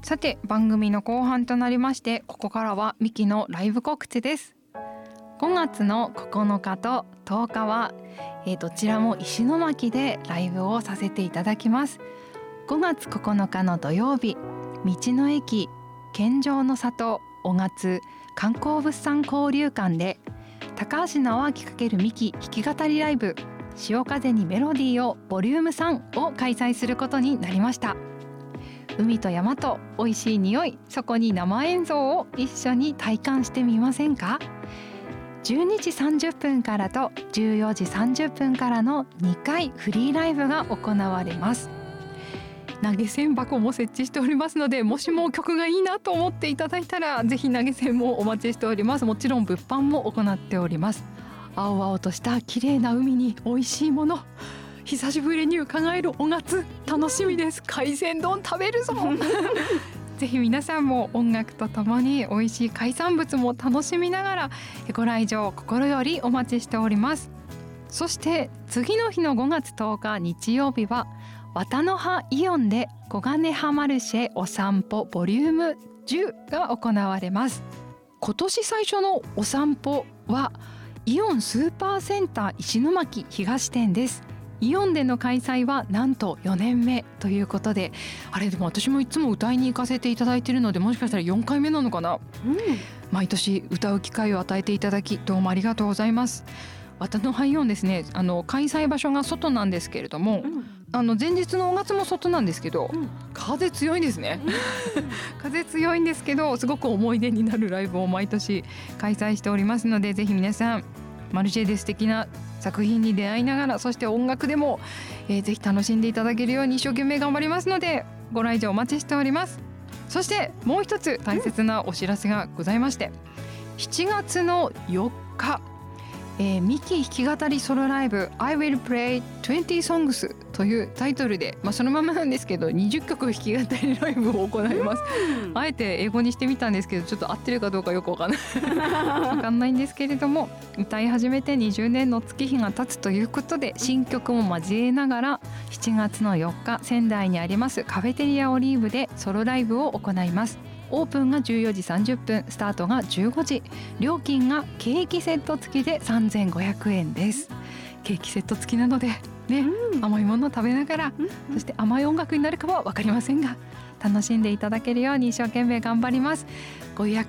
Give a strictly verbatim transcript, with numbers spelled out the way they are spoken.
さて番組の後半となりまして、ここからはミキのライブ告知です。ごがつのここのかととおかは、えー、どちらも石巻でライブをさせていただきます。ごがつここのかの土曜日、道の駅健常の里おがつ観光物産交流館で高橋直明×ミキ弾き語りライブ潮風にメロディーをボリュームさんを開催することになりました。海と山と美味しい匂い、そこに生演奏を一緒に体感してみませんか。じゅうにじさんじゅっぷんからとじゅうよじさんじゅっぷんからのにかいフリーライブが行われます。投げ銭箱も設置しておりますので、もしも曲がいいなと思っていただいたらぜひ投げ銭もお待ちしております。もちろん物販も行っております。青々とした綺麗な海に美味しいもの、久しぶりに伺えるおがつ楽しみです。海鮮丼食べるぞぜひ皆さんも音楽とともに美味しい海産物も楽しみながらご来場心よりお待ちしております。そして次の日のごがつとおか日曜日は綿の葉イオンで小金葉マルシェお散歩ボリュームじゅうが行われます。今年最初のお散歩はイオンスーパーセンター石巻東店です。イオンでの開催はなんとよねんめということで、あれでも私もいつも歌いに行かせていただいているので、もしかしたらよんかいめなのかな、うん、毎年歌う機会を与えていただきどうもありがとうございます。綿の葉イオンですね、あの開催場所が外なんですけれども、うん、あの前日のおがつも外なんですけど、うん、風強いんですね、うん、風強いんですけどすごく思い出になるライブを毎年開催しておりますので、ぜひ皆さんマルシェで素敵な作品に出会いながら、そして音楽でも、えー、ぜひ楽しんでいただけるように一生懸命頑張りますのでご来場お待ちしております。そしてもう一つ大切なお知らせがございまして、うん、しちがつのよっか、えー、ミキ弾き語りソロライブ I will play にじゅう songs というタイトルで、まあ、そのままなんですけどにじゅっきょく弾き語りライブを行います、うん、あえて英語にしてみたんですけどちょっと合ってるかどうかよくわかんないわかんないんですけれども、歌い始めてにじゅうねんの月日が経つということで新曲も交えながらしちがつのよっか仙台にありますカフェテリアオリーブでソロライブを行います。オープンがじゅうよじさんじゅっぷん、スタートがじゅうごじ、料金がケーキセット付きでさんぜんごひゃくえんです。ケーキセット付きなのでね、うん、甘いものを食べながら、うん、そして甘い音楽になるかは分かりませんが楽しんでいただけるように一生懸命頑張ります。ご予約